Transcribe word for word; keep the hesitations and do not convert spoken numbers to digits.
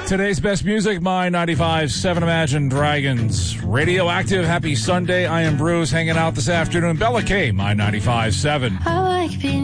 Today's best music, My ninety-five point seven Imagine Dragons. Radioactive, happy Sunday. I am Bruce, hanging out this afternoon. Bella K, My ninety-five point seven. I like being